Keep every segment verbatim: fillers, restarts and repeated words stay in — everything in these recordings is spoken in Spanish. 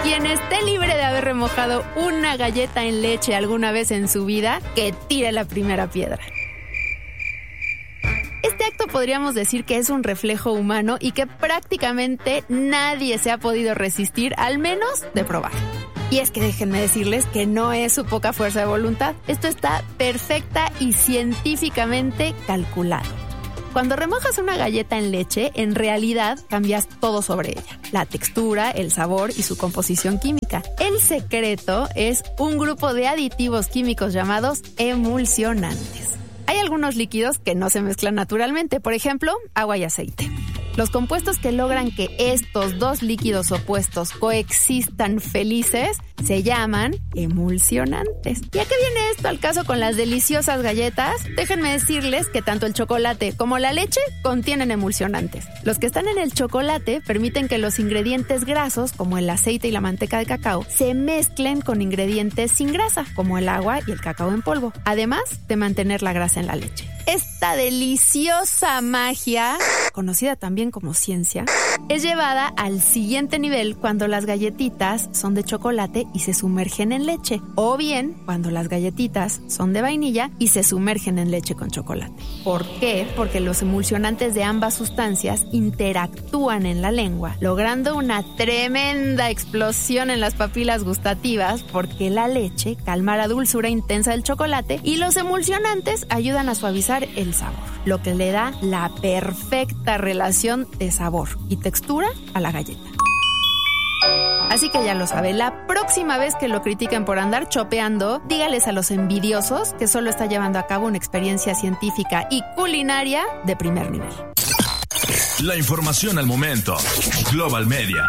Quien esté libre de haber remojado una galleta en leche alguna vez en su vida, que tire la primera piedra. Este acto podríamos decir que es un reflejo humano y que prácticamente nadie se ha podido resistir, al menos de probar. Y es que déjenme decirles que no es su poca fuerza de voluntad. Esto está perfecta y científicamente calculado. Cuando remojas una galleta en leche, en realidad cambias todo sobre ella. La textura, el sabor y su composición química. El secreto es un grupo de aditivos químicos llamados emulsionantes. Hay algunos líquidos que no se mezclan naturalmente, por ejemplo, agua y aceite. Los compuestos que logran que estos dos líquidos opuestos coexistan felices se llaman emulsionantes. ¿Y a qué viene esto al caso con las deliciosas galletas? Déjenme decirles que tanto el chocolate como la leche contienen emulsionantes. Los que están en el chocolate permiten que los ingredientes grasos, como el aceite y la manteca de cacao, se mezclen con ingredientes sin grasa, como el agua y el cacao en polvo, además de mantener la grasa en la leche. Esta deliciosa magia, conocida también como ciencia, es llevada al siguiente nivel cuando las galletitas son de chocolate y se sumergen en leche, o bien cuando las galletitas son de vainilla y se sumergen en leche con chocolate. ¿Por qué? Porque los emulsionantes de ambas sustancias interactúan en la lengua, logrando una tremenda explosión en las papilas gustativas, porque la leche calma la dulzura intensa del chocolate y los emulsionantes ayudan a suavizar el sabor, lo que le da la perfecta relación de sabor y textura a la galleta. Así que ya lo sabe, la próxima vez que lo critiquen por andar chopeando, dígales a los envidiosos que solo está llevando a cabo una experiencia científica y culinaria de primer nivel. La información al momento. Global Media.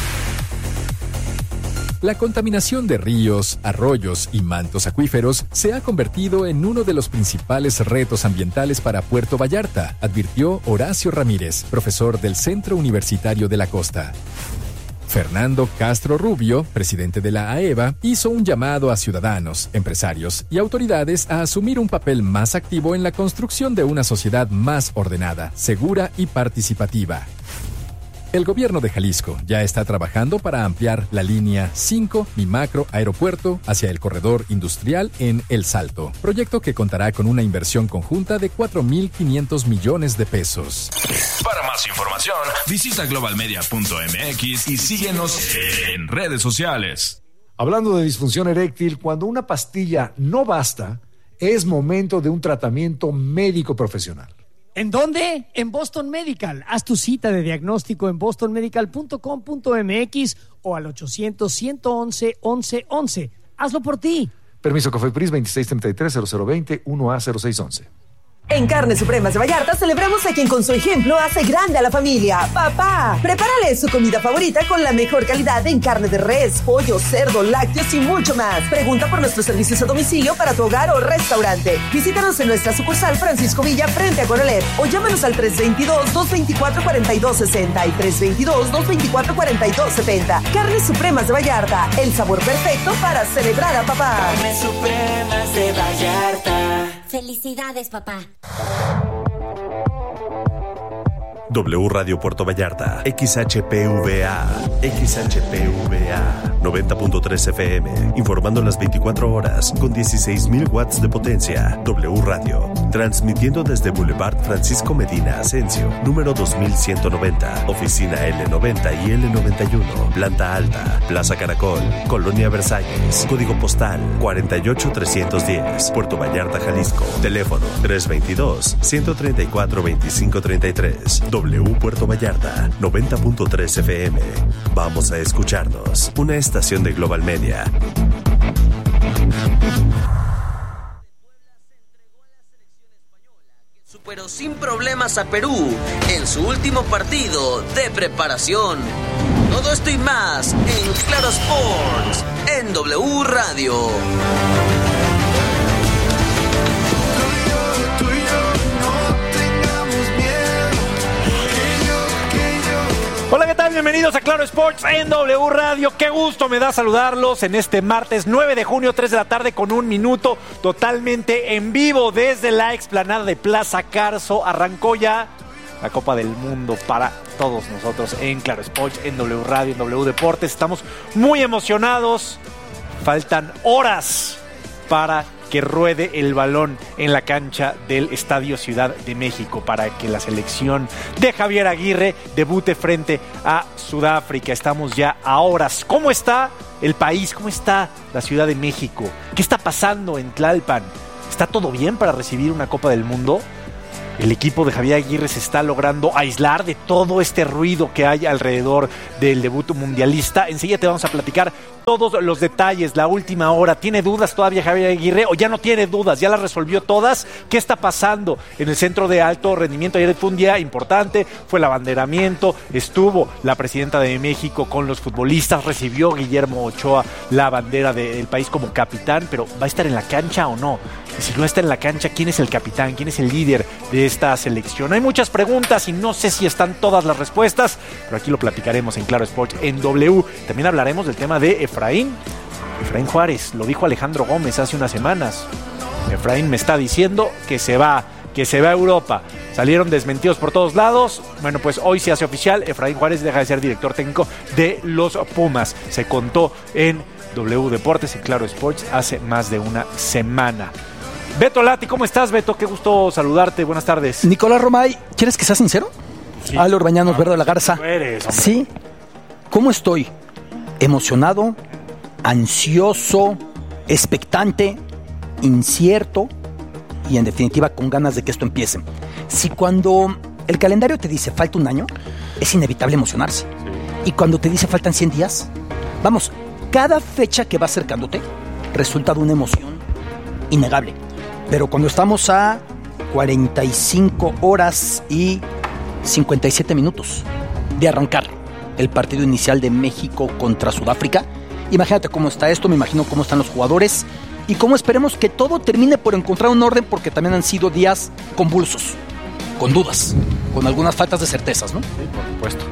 La contaminación de ríos, arroyos y mantos acuíferos se ha convertido en uno de los principales retos ambientales para Puerto Vallarta, advirtió Horacio Ramírez, profesor del Centro Universitario de la Costa. Fernando Castro Rubio, presidente de la AEVA, hizo un llamado a ciudadanos, empresarios y autoridades a asumir un papel más activo en la construcción de una sociedad más ordenada, segura y participativa. El gobierno de Jalisco ya está trabajando para ampliar la línea cinco Mi Macro Aeropuerto hacia el corredor industrial en El Salto, proyecto que contará con una inversión conjunta de cuatro mil quinientos millones de pesos. Para más información, visita global media punto m x y síguenos en redes sociales. Hablando de disfunción eréctil, cuando una pastilla no basta, es momento de un tratamiento médico profesional. ¿En dónde? En Boston Medical. Haz tu cita de diagnóstico en boston medical punto com punto m x o al ochocientos, ciento once, once, once. Hazlo por ti. Permiso COFEPRIS veintiséis treinta y tres, cero cero veinte, uno A cero seis once. En Carnes Supremas de Vallarta celebramos a quien con su ejemplo hace grande a la familia. ¡Papá! Prepárale su comida favorita con la mejor calidad en carne de res, pollo, cerdo, lácteos y mucho más. Pregunta por nuestros servicios a domicilio para tu hogar o restaurante. Visítanos en nuestra sucursal Francisco Villa frente a Coralet o llámanos al tres veintidós, dos veinticuatro, cuarenta y dos sesenta y tres veintidós, dos veinticuatro, cuarenta y dos setenta. Carnes Supremas de Vallarta, el sabor perfecto para celebrar a papá. Carnes Supremas de Vallarta. Felicidades, papá. W Radio Puerto Vallarta, X H P V A, X H P V A, noventa punto tres F M, informando las veinticuatro horas con dieciséis mil watts de potencia. W Radio, transmitiendo desde Boulevard Francisco Medina Asensio, número dos mil ciento noventa, oficina L noventa y L noventa y uno, planta alta, Plaza Caracol, Colonia Versalles, código postal cuarenta y ocho trescientos diez, Puerto Vallarta, Jalisco, teléfono tres veintidós, ciento treinta y cuatro, veinticinco treinta y tres. W Puerto Vallarta, noventa punto tres F M. Vamos a escucharnos. Una estación de Global Media. Superó sin problemas a Perú en su último partido de preparación. Todo esto y más en Claro Sports, en W Radio. Hola, ¿qué tal? Bienvenidos a Claro Sports en W Radio. Qué gusto me da saludarlos en este martes nueve de junio, tres de la tarde con un minuto, totalmente en vivo desde la explanada de Plaza Carso. Arrancó ya la Copa del Mundo para todos nosotros en Claro Sports, en W Radio, en W Deportes. Estamos muy emocionados. Faltan horas para que ruede el balón en la cancha del Estadio Ciudad de México para que la selección de Javier Aguirre debute frente a Sudáfrica. Estamos ya a horas. ¿Cómo está el país? ¿Cómo está la Ciudad de México? ¿Qué está pasando en Tlalpan? ¿Está todo bien para recibir una Copa del Mundo? El equipo de Javier Aguirre se está logrando aislar de todo este ruido que hay alrededor del debut mundialista. Enseguida te vamos a platicar todos los detalles, la última hora. ¿Tiene dudas todavía Javier Aguirre o ya no tiene dudas? ¿Ya las resolvió todas? ¿Qué está pasando en el centro de alto rendimiento? Ayer fue un día importante, fue el abanderamiento, estuvo la presidenta de México con los futbolistas, recibió Guillermo Ochoa la bandera del país como capitán, pero ¿va a estar en la cancha o no? Y si no está en la cancha, ¿quién es el capitán? ¿Quién es el líder de esta selección? Hay muchas preguntas y no sé si están todas las respuestas, pero aquí lo platicaremos en Claro Sports en W. También hablaremos del tema de Efraín. Efraín Juárez, lo dijo Alejandro Gómez hace unas semanas. Efraín me está diciendo que se va, que se va a Europa. Salieron desmentidos por todos lados. Bueno, pues hoy se hace oficial. Efraín Juárez deja de ser director técnico de los Pumas. Se contó en W Deportes, en Claro Sports, hace más de una semana. Beto Lati, ¿cómo estás, Beto? Qué gusto saludarte, buenas tardes. Nicolás Romay, ¿quieres que sea sincero? Sí. Ale Orbañanos, ah, Verde de la Garza. Eres, sí. ¿Cómo estoy? Emocionado, ansioso, expectante, incierto y en definitiva con ganas de que esto empiece. Si cuando el calendario te dice falta un año, es inevitable emocionarse. Sí. Y cuando te dice faltan cien días, vamos, cada fecha que va acercándote resulta de una emoción innegable. Pero cuando estamos a cuarenta y cinco horas y cincuenta y siete minutos de arrancar el partido inicial de México contra Sudáfrica, imagínate cómo está esto, me imagino cómo están los jugadores y cómo esperemos que todo termine por encontrar un orden, porque también han sido días convulsos, con dudas, con algunas faltas de certezas, ¿no? Sí, por supuesto.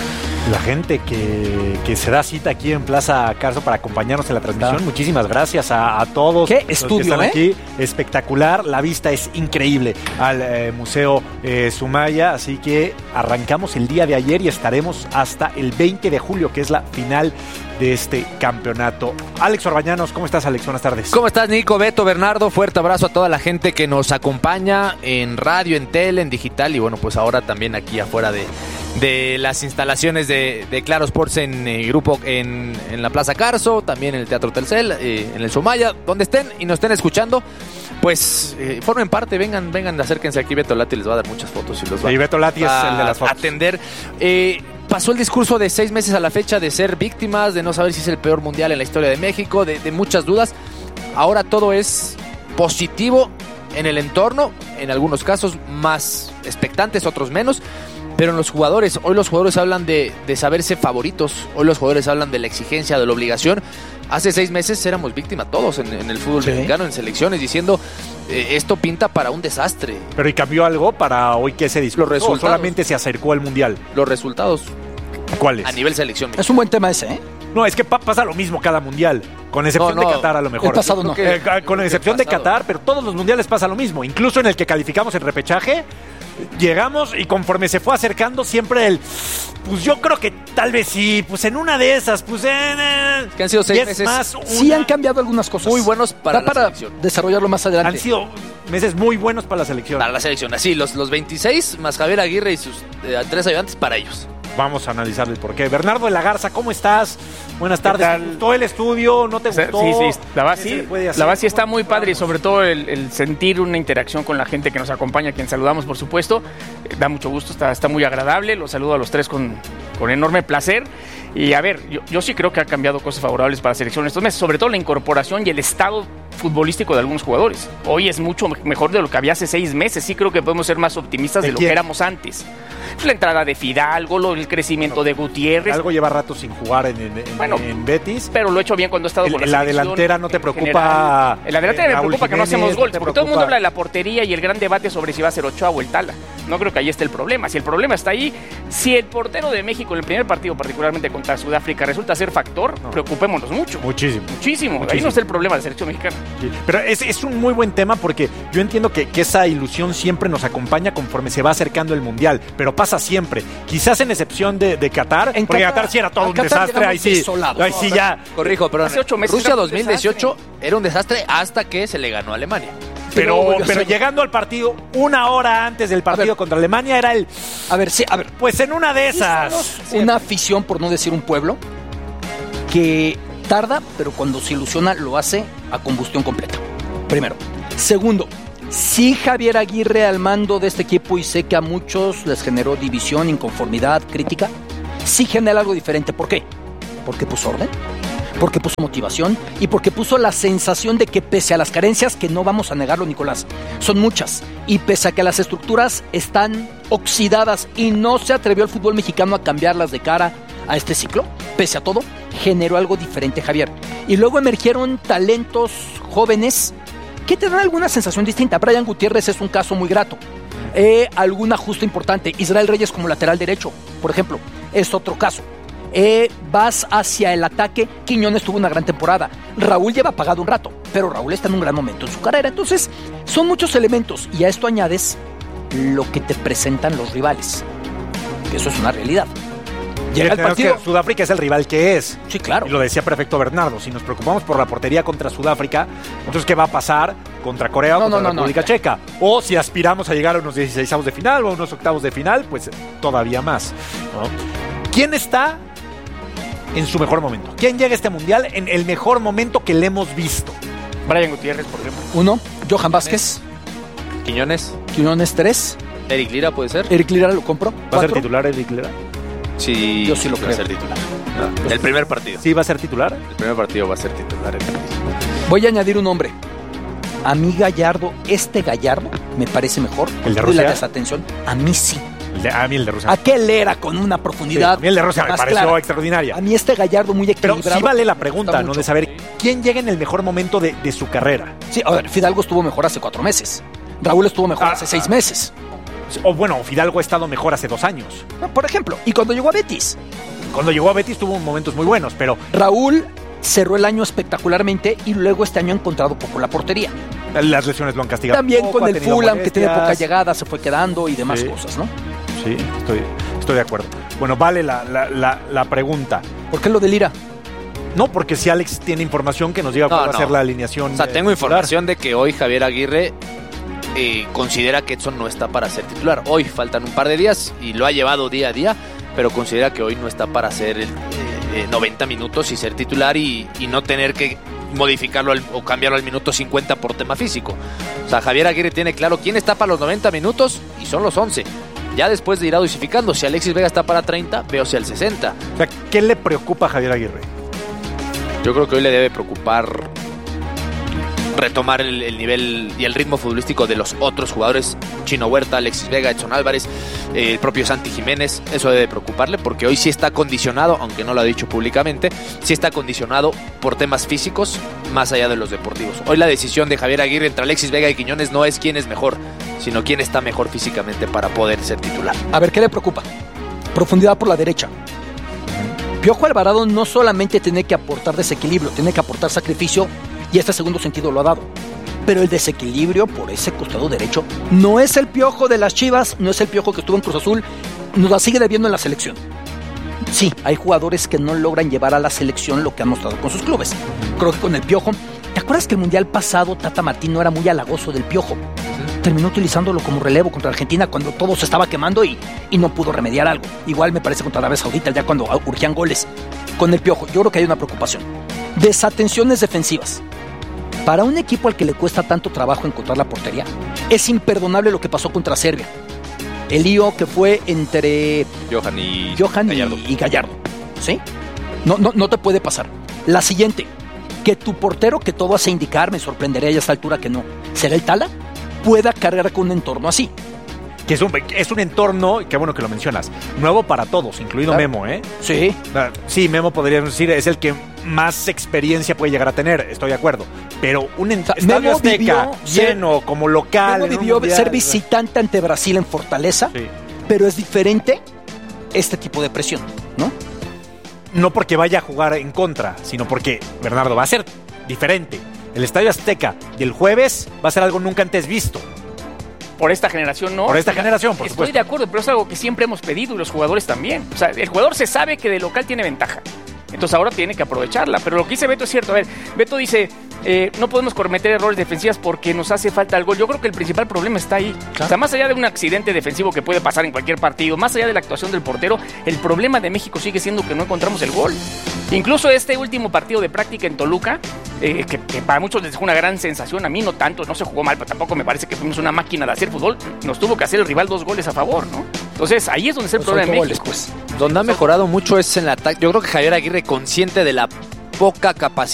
La gente que, que se da cita aquí en Plaza Carso para acompañarnos en la transmisión, claro. Muchísimas gracias a, a todos. ¿Qué estudio, que están eh? aquí? Espectacular, la vista es increíble al eh, Museo eh, Sumaya, así que arrancamos el día de ayer y estaremos hasta el veinte de julio, que es la final de este campeonato. Alex Orbañanos, ¿cómo estás, Alex? Buenas tardes. ¿Cómo estás, Nico, Beto, Bernardo? Fuerte abrazo a toda la gente que nos acompaña en radio, en tele, en digital y bueno, pues ahora también aquí afuera de, de las instalaciones de, de Claro Sports en eh, grupo en, en la Plaza Carso, también en el Teatro Telcel, eh, en el Sumaya, donde estén y nos estén escuchando, pues eh, formen parte, vengan, vengan, acérquense aquí. Beto Lati les va a dar muchas fotos y los va sí, Beto Lati a es el de las fotos. atender. Eh, Pasó el discurso de seis meses a la fecha de ser víctimas, de no saber si es el peor mundial en la historia de México, de, de muchas dudas. Ahora todo es positivo en el entorno, en algunos casos más expectantes, otros menos. Pero en los jugadores, hoy los jugadores hablan de, de saberse favoritos, hoy los jugadores hablan de la exigencia, de la obligación. Hace seis meses éramos víctimas todos en, en el fútbol sí. mexicano, en selecciones, diciendo eh, esto pinta para un desastre. Pero ¿y cambió algo para hoy que se discutió? Los resultados. ¿O solamente se acercó al mundial? Los resultados. ¿Cuáles? A nivel selección mexicana. Es un buen tema ese, ¿eh? No, es que pa- pasa lo mismo cada mundial, con excepción no, no, de Qatar a lo mejor. El pasado no. Eh, con excepción de Qatar, pero todos los mundiales pasa lo mismo. Incluso en el que calificamos el repechaje, llegamos y conforme se fue acercando siempre el, pues yo creo que tal vez sí, pues en una de esas, pues en... Eh, que han sido seis meses. Más una, sí han cambiado algunas cosas. Muy buenos para da la para selección. Desarrollarlo más adelante. Han sido meses muy buenos para la selección. Para la selección, así, los, los veintiséis más Javier Aguirre y sus eh, tres ayudantes para ellos. Vamos a analizar el porqué. Bernardo de la Garza, ¿cómo estás? Buenas tardes. ¿Te gustó el estudio? ¿No te gustó? Sí, sí, la base sí, la base está muy padre y sobre todo el, el sentir una interacción con la gente que nos acompaña, a quien saludamos por supuesto, eh, da mucho gusto, está, está muy agradable, los saludo a los tres con, con enorme placer. Y a ver, yo, yo sí creo que ha cambiado cosas favorables para la selección estos meses, sobre todo la incorporación y el estado futbolístico de algunos jugadores. Hoy es mucho mejor de lo que había hace seis meses, sí creo que podemos ser más optimistas de, de lo que éramos antes. La entrada de Fidalgo, el crecimiento no, de Gutiérrez. Algo lleva rato sin jugar en, en, en, bueno, en Betis. Pero lo he hecho bien cuando he estado el, con la, la selección. delantera no te en preocupa. General. En la delantera me preocupa Jiménez, que no hacemos goles, porque todo el mundo habla de la portería y el gran debate sobre si va a ser Ochoa o el Tala. No creo que ahí esté el problema. Si el problema está ahí, si el portero de México en el primer partido, particularmente contra Sudáfrica, resulta ser factor, no. preocupémonos mucho. Muchísimo. Muchísimo. Muchísimo. Ahí no está el problema de la selección mexicana. Sí. Pero es, es un muy buen tema porque yo entiendo que, que esa ilusión siempre nos acompaña conforme se va acercando el Mundial, pero pasa siempre. Quizás en excepción de, de Qatar, en porque Qatar, Qatar sí era todo un Qatar desastre. Ahí sí, ahí sí ya. Corrijo, pero Rusia dos mil dieciocho era un desastre hasta que se le ganó a Alemania. Pero, pero, pero llegando al partido, una hora antes del partido ver, contra Alemania era el... A ver, sí, a ver. Pues en una de esas. Una afición, por no decir un pueblo, que tarda, pero cuando se ilusiona lo hace a combustión completa. Primero. Segundo, sí Javier Aguirre al mando de este equipo, y sé que a muchos les generó división, inconformidad, crítica, sí genera algo diferente. ¿Por qué? Porque puso orden, porque puso motivación y porque puso la sensación de que pese a las carencias, que no vamos a negarlo, Nicolás, son muchas, y pese a que las estructuras están oxidadas y no se atrevió el fútbol mexicano a cambiarlas de cara a este ciclo, pese a todo, generó algo diferente, Javier. Y luego emergieron talentos jóvenes que te dan alguna sensación distinta. Brian Gutiérrez es un caso muy grato. Eh, algún ajuste importante. Israel Reyes como lateral derecho, por ejemplo, es otro caso. Eh, vas hacia el ataque. Quiñones tuvo una gran temporada. Raúl lleva apagado un rato, pero Raúl está en un gran momento en su carrera. Entonces, son muchos elementos, y a esto añades lo que te presentan los rivales, que eso es una realidad. Llega el partido. Que Sudáfrica es el rival que es. Sí, claro. Y lo decía perfecto Bernardo. Si nos preocupamos por la portería contra Sudáfrica, entonces ¿qué va a pasar contra Corea o no, contra no, la República no, no. Checa? O si aspiramos a llegar a unos dieciseisavos de final o a unos octavos de final, pues todavía más, ¿no? ¿Quién está en su mejor momento? ¿Quién llega a este mundial en el mejor momento que le hemos visto? Brian Gutiérrez, por ejemplo. Uno, Johan Vázquez. Quiñones. Quiñones, tres. Eric Lira, puede ser. Eric Lira lo compro. ¿Va a ser titular Eric Lira? Sí, yo sí lo creo. Va a ser titular. No, el primer partido. ¿Sí va a ser titular? El primer partido va a ser titular. Voy a añadir un nombre. A mí Gallardo, este Gallardo, me parece mejor. ¿El de Rusia? La desatención, a mí sí. El de, a mí el de Rusia. Aquel era con una profundidad. Sí, a mí el de Rusia me pareció clara. Extraordinaria. A mí este Gallardo muy equilibrado. Pero sí vale la pregunta, ¿no? De saber quién llega en el mejor momento de, de su carrera. Sí, a ver, Fidalgo estuvo mejor hace cuatro meses. Raúl estuvo mejor ah, hace seis ah. meses. O bueno, Fidalgo ha estado mejor hace dos años. Por ejemplo, y cuando llegó a Betis. Cuando llegó a Betis tuvo momentos muy buenos, pero... Raúl cerró el año espectacularmente y luego este año ha encontrado poco la portería. Las lesiones lo han castigado. También poco, con el Fulham, que tiene poca llegada, se fue quedando y demás sí. cosas, ¿no? Sí, estoy, estoy de acuerdo. Bueno, vale la, la, la, la pregunta. ¿Por qué lo de Lira? No, porque si Alex tiene información que nos diga no, cuál va no. a ser la alineación. O sea, tengo información de que hoy Javier Aguirre... Eh, considera que Edson no está para ser titular. Hoy faltan un par de días y lo ha llevado día a día, pero considera que hoy no está para hacer el, eh, noventa minutos y ser titular y, y no tener que modificarlo al, o cambiarlo al minuto cincuenta por tema físico. O sea, Javier Aguirre tiene claro quién está para los noventa minutos y son los once. Ya después de irá dosificando, si Alexis Vega está para treinta, veo si al sesenta. O sea, ¿qué le preocupa a Javier Aguirre? Yo creo que hoy le debe preocupar retomar el, el nivel y el ritmo futbolístico de los otros jugadores, Chino Huerta, Alexis Vega, Edson Álvarez, eh, el propio Santi Jiménez. Eso debe preocuparle porque hoy sí está condicionado, aunque no lo ha dicho públicamente, sí está condicionado por temas físicos más allá de los deportivos. Hoy la decisión de Javier Aguirre entre Alexis Vega y Quiñones no es quién es mejor, sino quién está mejor físicamente para poder ser titular. A ver, ¿qué le preocupa? Profundidad por la derecha. Piojo Alvarado no solamente tiene que aportar desequilibrio, tiene que aportar sacrificio, y este segundo sentido lo ha dado. Pero el desequilibrio por ese costado derecho no es el Piojo de las Chivas, no es el Piojo que estuvo en Cruz Azul, nos la sigue debiendo en la selección. Sí, hay jugadores que no logran llevar a la selección lo que han mostrado con sus clubes. Creo que con el Piojo, ¿te acuerdas que el Mundial pasado Tata Martino era muy halagoso del Piojo? Terminó utilizándolo como relevo contra Argentina cuando todo se estaba quemando y, y no pudo remediar algo. Igual me parece contra Arabia Saudita, ya cuando urgían goles. Con el Piojo, yo creo que hay una preocupación. Desatenciones defensivas. Para un equipo al que le cuesta tanto trabajo encontrar la portería, es imperdonable lo que pasó contra Serbia. El lío que fue entre Johan y Johan Gallardo. Y, y Gallardo. ¿Sí? No, no, no te puede pasar. La siguiente, que tu portero, que todo hace indicar, me sorprendería a esta altura que no, será el Tala, pueda cargar con un entorno así. Que es un, es un entorno, qué bueno que lo mencionas, nuevo para todos, incluido claro. Memo, ¿eh? Sí. Sí, Memo podríamos decir, es el que más experiencia puede llegar a tener, estoy de acuerdo. Pero un ent- sea, estadio Memo Azteca vivió lleno, ser- como local. Memo en un vivió mundial, ser visitante ante Brasil en Fortaleza, Sí. pero es diferente este tipo de presión, ¿no? No porque vaya a jugar en contra, sino porque, Bernardo, va a ser diferente. El Estadio Azteca del jueves va a ser algo nunca antes visto. Por esta generación no. Por esta generación, por Estoy supuesto. de acuerdo, pero es algo que siempre hemos pedido y los jugadores también. O sea, el jugador se sabe que de local tiene ventaja. Entonces ahora tiene que aprovecharla. Pero lo que dice Beto es cierto. A ver, Beto dice, eh, no podemos cometer errores defensivos porque nos hace falta el gol. Yo creo que el principal problema está ahí. Claro. O sea, más allá de un accidente defensivo que puede pasar en cualquier partido, más allá de la actuación del portero, el problema de México sigue siendo que no encontramos el gol. Incluso este último partido de práctica en Toluca, eh, que, que para muchos les dejó una gran sensación, a mí no tanto, no se jugó mal, pero tampoco me parece que fuimos una máquina de hacer fútbol. Nos tuvo que hacer el rival dos goles a favor, ¿no? Entonces ahí es donde está el Pues problema de goles, México. pues. Donde ha mejorado mucho es en la ataque. Yo creo que Javier Aguirre, consciente de la poca capacidad